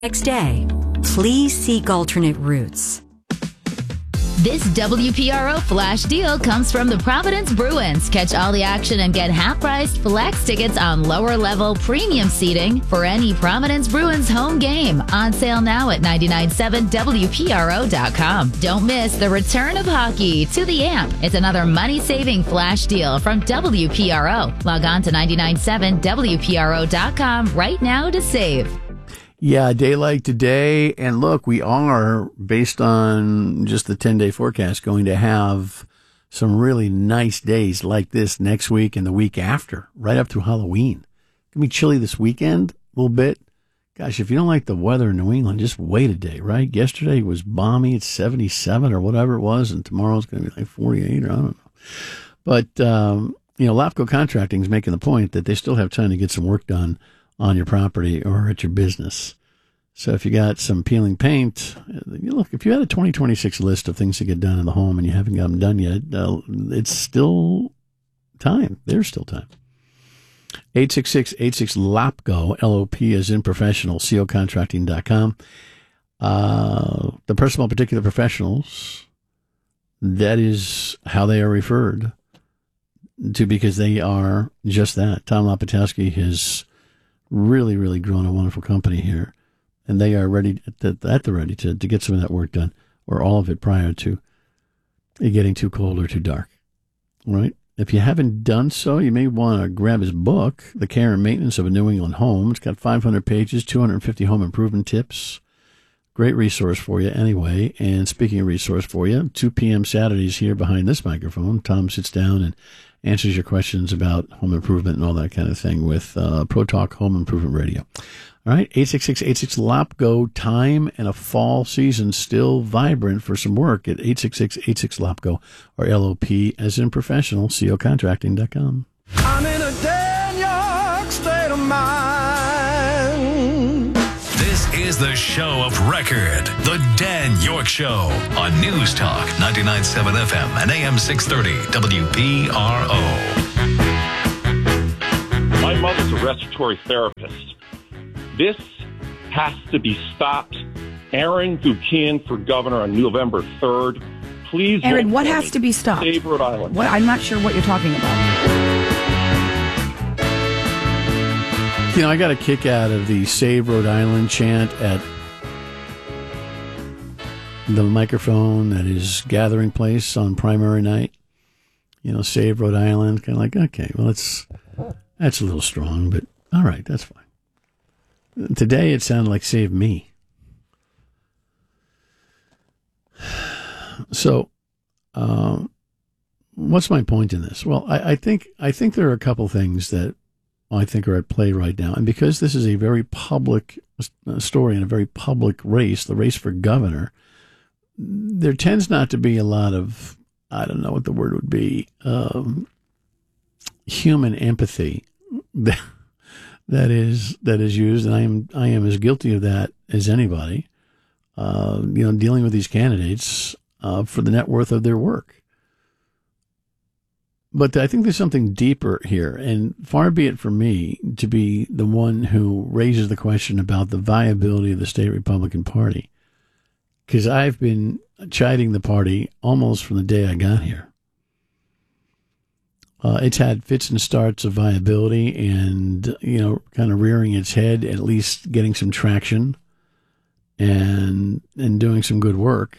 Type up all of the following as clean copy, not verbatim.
Next day, please seek alternate routes. This WPRO flash deal comes from the Providence Bruins. Catch all the action and get half-priced flex tickets on lower-level premium seating for any Providence Bruins home game. On sale now at 997WPRO.com. Don't miss the return of hockey to the AMP. It's another money-saving flash deal from WPRO. Log on to 997WPRO.com right now to save. Yeah, a day like today, and look, we are, based on just the 10-day forecast, going to have some really nice days like this next week and the week after, right up through Halloween. It's going to be chilly this weekend a little bit. Gosh, if you don't like the weather in New England, just wait a day, right? Yesterday was balmy. It's 77 or whatever it was, and tomorrow's going to be like 48 or I don't know. But, LAFCO Contracting is making the point that they still have time to get some work done on your property or at your business. So if you got some peeling paint, look, if you had a 2026 list of things to get done in the home and you haven't got them done yet, it's still time. There's still time. 866-86-LAPCO, L-O-P as in professional, cocontracting.com. The personal particular professionals, that is how they are referred to because they are just that. Tom Lapatowski has really, really grown a wonderful company here, and they are ready at the ready to get some of that work done, or all of it prior to it getting too cold or too dark. All right? If you haven't done so, you may want to grab his book, The Care and Maintenance of a New England Home. It's got 500 pages, 250 home improvement tips. Great resource for you anyway. And speaking of resource for you, 2 p.m. Saturdays here behind this microphone, Tom sits down and answers your questions about home improvement and all that kind of thing with Pro Talk Home Improvement Radio. All right, 866-86-LAPGO, time and a fall season still vibrant for some work at 866-86-LAPGO or LOP as in professional, cocontracting.com. I'm in a dead York state of mind. This is the show of record, The Dan York Show on News Talk 99.7 FM and AM 630 WPRO. My mother's a respiratory therapist. This has to be stopped. Aaron Buchanan for governor on November 3rd. Please, Aaron, what has to be stopped? Save Rhode Island. I'm not sure what you're talking about. I got a kick out of the Save Rhode Island chant at the microphone at his gathering place on primary night. Save Rhode Island. Kind of like, okay, well, that's a little strong, but all right, that's fine. Today it sounded like Save Me. So, what's my point in this? Well, I think there are a couple things that I think are at play right now. And because this is a very public story and a very public race, the race for governor, there tends not to be a lot of, I don't know what the word would be, human empathy that is used. And I am as guilty of that as anybody, dealing with these candidates for the net worth of their work. But I think there's something deeper here, and far be it from me to be the one who raises the question about the viability of the state Republican Party, because I've been chiding the party almost from the day I got here. It's had fits and starts of viability and, kind of rearing its head, at least getting some traction and doing some good work.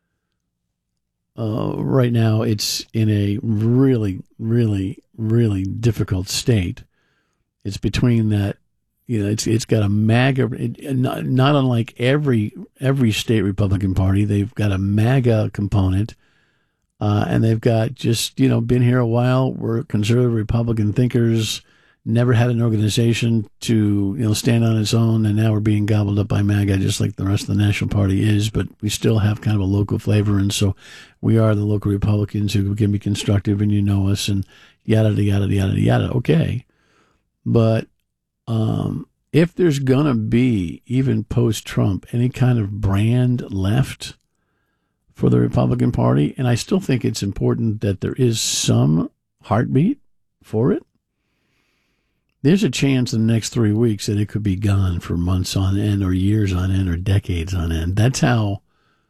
Right now, it's in a really, really, really difficult state. It's between that, it's got a MAGA, not unlike every state Republican Party, they've got a MAGA component, and they've got just, been here a while. We're conservative Republican thinkers, never had an organization to, stand on its own, and now we're being gobbled up by MAGA just like the rest of the National Party is, but we still have kind of a local flavor, and so we are the local Republicans who can be constructive, and us, and yada, yada, yada, yada. Okay. But if there's going to be, even post-Trump, any kind of brand left for the Republican Party, and I still think it's important that there is some heartbeat for it, there's a chance in the next 3 weeks that it could be gone for months on end or years on end or decades on end. That's how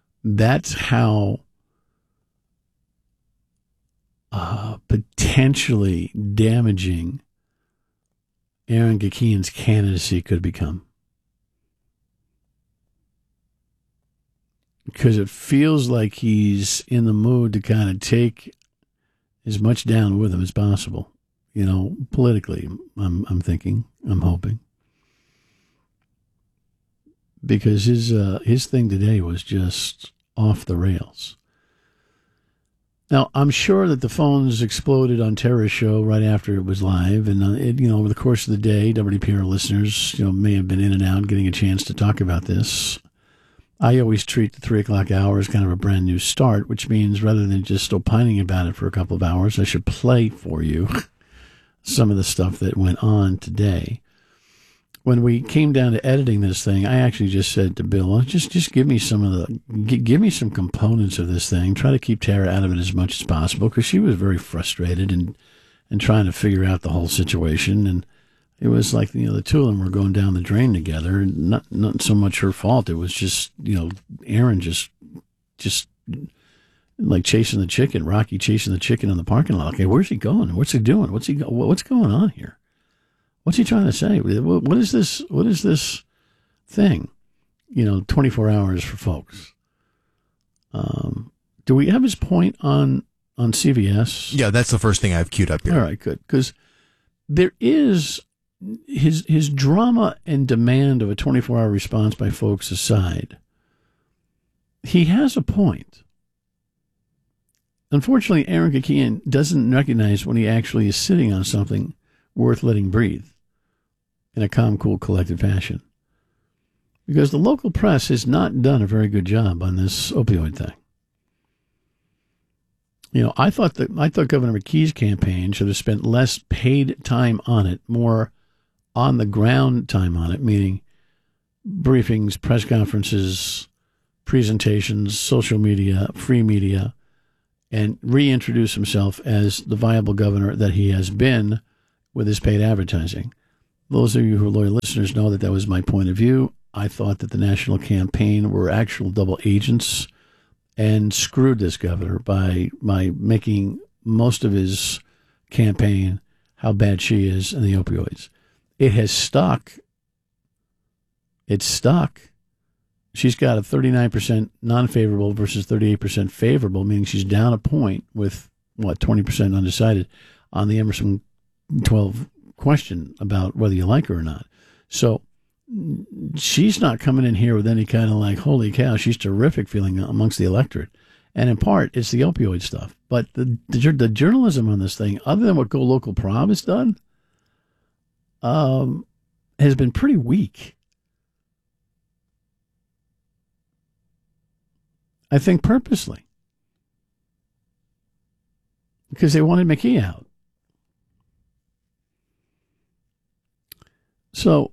potentially damaging Aaron Gakian's candidacy could become. Because it feels like he's in the mood to kind of take as much down with him as possible. You know, politically, I'm thinking, I'm hoping. Because his thing today was just off the rails. Now, I'm sure that the phones exploded on Tara's show right after it was live, and over the course of the day, WPR listeners, may have been in and out getting a chance to talk about this. I always treat the 3 o'clock hour as kind of a brand new start, which means rather than just opining about it for a couple of hours, I should play for you some of the stuff that went on today. When we came down to editing this thing, I actually just said to Bill, well, just give me give me some components of this thing. Try to keep Tara out of it as much as possible, because she was very frustrated and trying to figure out the whole situation. And it was like, the two of them were going down the drain together. Not so much her fault. It was just, Aaron just like chasing the chicken, Rocky chasing the chicken in the parking lot. Okay, where's he going? What's he doing? What's going on here? What's he trying to say? What is this? What is this thing? 24 hours for folks. Do we have his point on CVS? Yeah, that's the first thing I've queued up here. All right, good. Because there is his drama and demand of a 24-hour response by folks aside. He has a point. Unfortunately, Aaron Gakian doesn't recognize when he actually is sitting on something worth letting breathe in a calm, cool, collected fashion. Because the local press has not done a very good job on this opioid thing. I thought Governor McKee's campaign should have spent less paid time on it, more on the ground time on it, meaning briefings, press conferences, presentations, social media, free media, and reintroduce himself as the viable governor that he has been with his paid advertising. Those of you who are loyal listeners know that was my point of view. I thought that the national campaign were actual double agents and screwed this governor by making most of his campaign how bad she is and the opioids. It has stuck. It's stuck. She's got a 39% non-favorable versus 38% favorable, meaning she's down a point with, 20% undecided on the Emerson 12 question about whether you like her or not. So she's not coming in here with any kind of like, holy cow, she's terrific feeling amongst the electorate. And in part, it's the opioid stuff. But the journalism on this thing, other than what Go Local Prob has done, has been pretty weak. I think purposely. Because they wanted McKee out. So,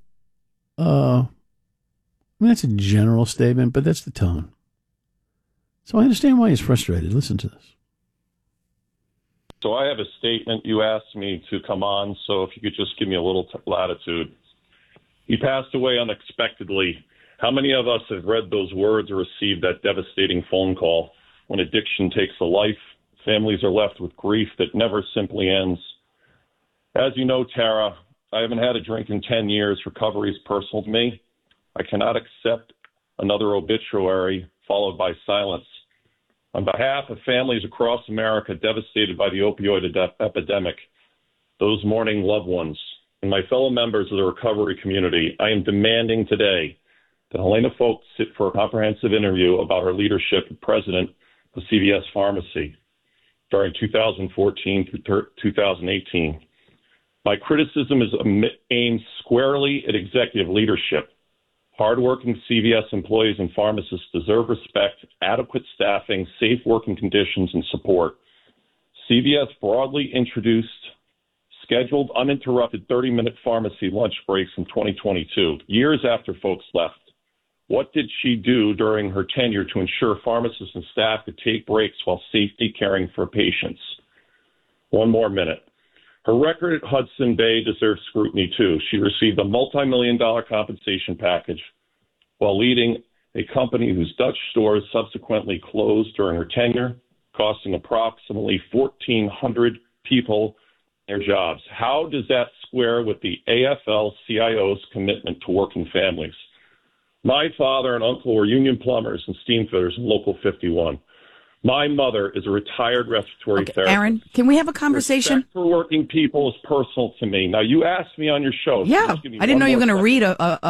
that's a general statement, but that's the tone. So I understand why he's frustrated. Listen to this. So I have a statement. You asked me to come on, so if you could just give me a little latitude. He passed away unexpectedly. How many of us have read those words or received that devastating phone call? When addiction takes a life, families are left with grief that never simply ends. As you know, Tara, I haven't had a drink in 10 years. Recovery is personal to me. I cannot accept another obituary followed by silence. On behalf of families across America devastated by the opioid epidemic, those mourning loved ones, and my fellow members of the recovery community, I am demanding today that Helena Foulkes sit for a comprehensive interview about her leadership as president of CVS Pharmacy during 2014 through 2018. My criticism is aimed squarely at executive leadership. Hardworking CVS employees and pharmacists deserve respect, adequate staffing, safe working conditions, and support. CVS broadly introduced scheduled uninterrupted 30-minute pharmacy lunch breaks in 2022, years after Foulkes left. What did she do during her tenure to ensure pharmacists and staff could take breaks while safely caring for patients? One more minute. Her record at Hudson Bay deserves scrutiny, too. She received a multi-million-dollar compensation package while leading a company whose Dutch stores subsequently closed during her tenure, costing approximately 1,400 people their jobs. How does that square with the AFL-CIO's commitment to working families? My father and uncle were union plumbers and steam fitters in Local 51. My mother is a retired respiratory therapist. Aaron, can we have a conversation? Respect for working people is personal to me. Now, you asked me on your show. So Yeah, just give me I didn't know you were going to read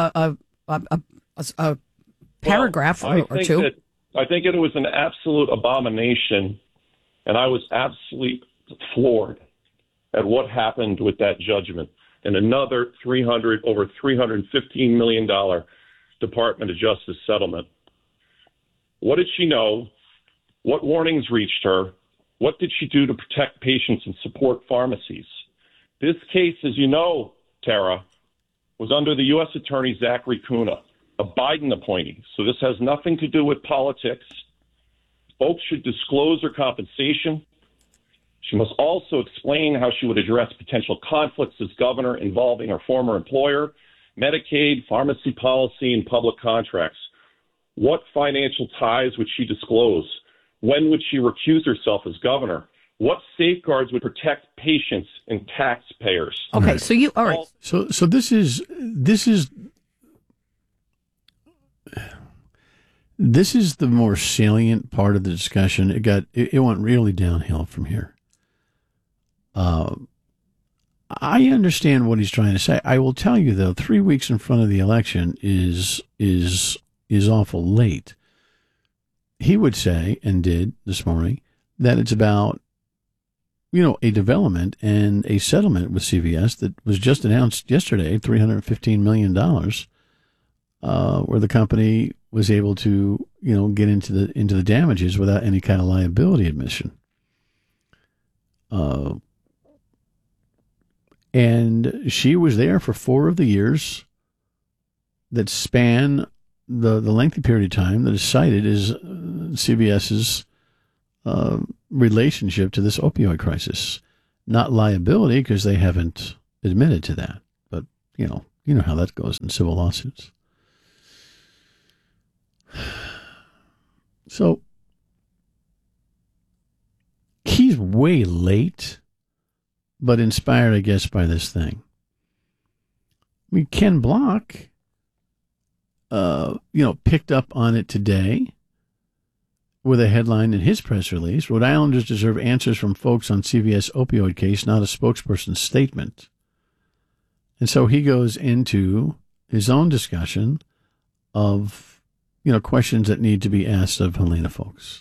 a a paragraph or two. I think it was an absolute abomination, and I was absolutely floored at what happened with that judgment and another over $315 million Department of Justice settlement. What did she know? What warnings reached her? What did she do to protect patients and support pharmacies? This case, as you know, Tara, was under the U.S. Attorney Zachary Kuna, a Biden appointee. So this has nothing to do with politics. Folks should disclose her compensation. She must also explain how she would address potential conflicts as governor involving her former employer, Medicaid, pharmacy policy, and public contracts. What financial ties would she disclose? When would she recuse herself as governor? What safeguards would protect patients and taxpayers? Okay, so all right. So this is the more salient part of the discussion. It went really downhill from here. I understand what he's trying to say. I will tell you though, 3 weeks in front of the election is awful late. He would say, and did this morning, that it's about, a development and a settlement with CVS that was just announced yesterday, $315 million, where the company was able to, get into the damages without any kind of liability admission. And she was there for 4 of the years that span the lengthy period of time that is cited as CVS's relationship to this opioid crisis. Not liability, because they haven't admitted to that. But, you know how that goes in civil lawsuits. So, he's way late, but inspired, I guess, by this thing. I mean, Ken Block, picked up on it today with a headline in his press release: Rhode Islanders deserve answers from folks on CVS opioid case, not a spokesperson's statement. And so he goes into his own discussion of, questions that need to be asked of Helena folks.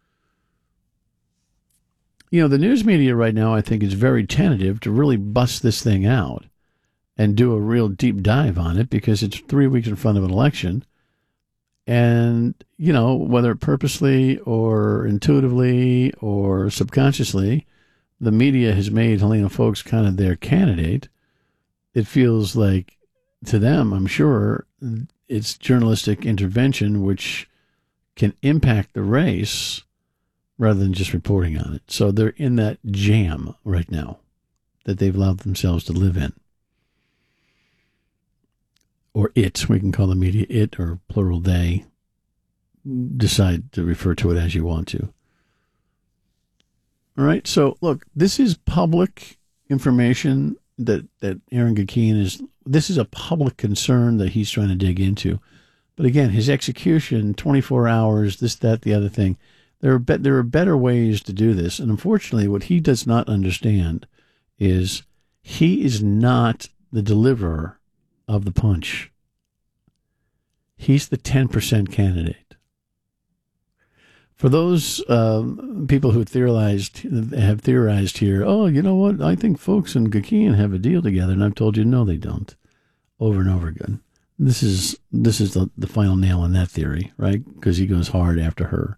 The news media right now, I think, is very tentative to really bust this thing out and do a real deep dive on it, because it's 3 weeks in front of an election. And, whether purposely or intuitively or subconsciously, the media has made Helena Foulkes kind of their candidate. It feels like, to them, I'm sure, it's journalistic intervention which can impact the race rather than just reporting on it. So they're in that jam right now that they've allowed themselves to live in. Or it, we can call the media it, or plural they. Decide to refer to it as you want to. All right, so look, this is public information that Aaron Gakeen this is a public concern that he's trying to dig into. But again, his execution, 24 hours, this, that, the other thing, there are better ways to do this. And unfortunately, what he does not understand is he is not the deliverer of the punch. He's the 10% candidate. For those people who have theorized here, oh, you know what? I think Foulkes and Gakeen have a deal together, and I've told you no, they don't, over and over again. This is the final nail in that theory, right? Because he goes hard after her.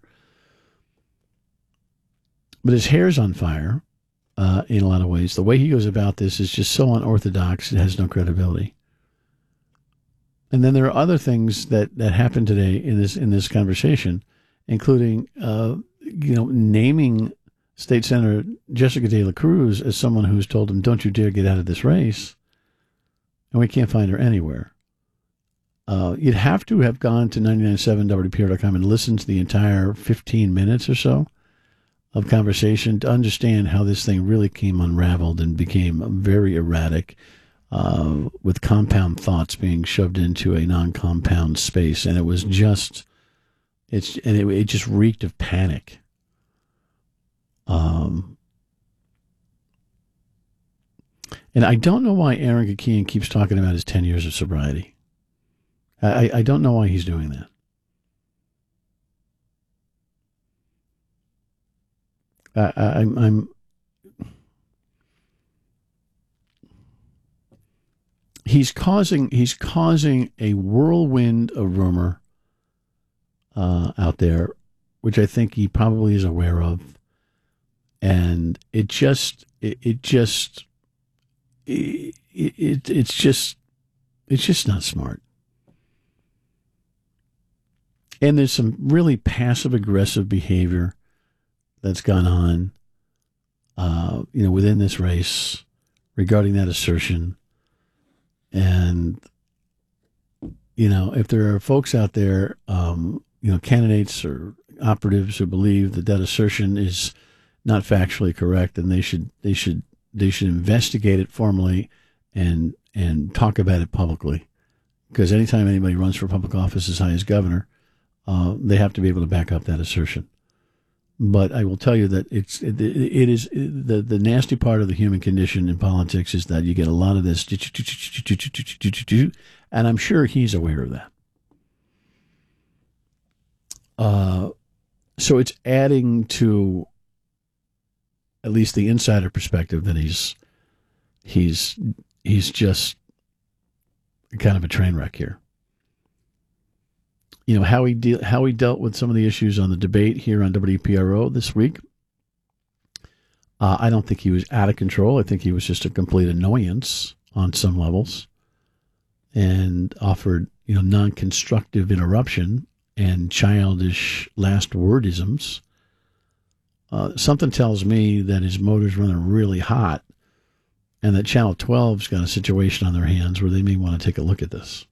But his hair's on fire in a lot of ways. The way he goes about this is just so unorthodox; it has no credibility. And then there are other things that happened today in this conversation, including, naming State Senator Jessica De La Cruz as someone who's told him, don't you dare get out of this race. And we can't find her anywhere. You'd have to have gone to 997WPR.com and listened to the entire 15 minutes or so of conversation to understand how this thing really came unraveled and became very erratic, with compound thoughts being shoved into a non-compound space. And it was just, it just reeked of panic. And I don't know why Aaron Kakian keeps talking about his 10 years of sobriety. I don't know why he's doing that. He's causing a whirlwind of rumor out there, which I think he probably is aware of, and it's just not smart. And there's some really passive-aggressive behavior that's gone on, within this race regarding that assertion. And, if there are folks out there, candidates or operatives who believe that assertion is not factually correct, then they should investigate it formally and talk about it publicly. Because anytime anybody runs for public office as high as governor, they have to be able to back up that assertion. But I will tell you that it is the nasty part of the human condition in politics is that you get a lot of this, and I'm sure he's aware of that. So it's adding to at least the insider perspective that he's just kind of a train wreck here. How he dealt with some of the issues on the debate here on WPRO this week. I don't think he was out of control. I think he was just a complete annoyance on some levels, and offered non-constructive interruption and childish last wordisms. Something tells me that his motor's running really hot, and that Channel 12's got a situation on their hands where they may want to take a look at this.